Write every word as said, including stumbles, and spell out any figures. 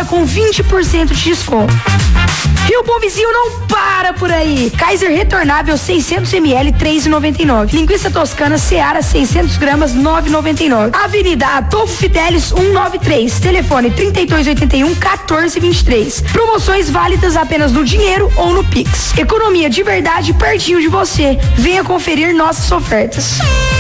agora com vinte por cento de desconto. E o bom vizinho não para por aí. Kaiser retornável seiscentos mililitros, três reais e noventa e nove centavos. Linguiça toscana Seara seiscentos gramas, nove reais e noventa e nove centavos. Avenida Adolfo Fidelis cento e noventa e três. Telefone trinta e dois oitenta e um, quatorze vinte e três. Promoções válidas apenas no dinheiro ou no Pix. Economia de verdade pertinho de você. Venha conferir nossas ofertas.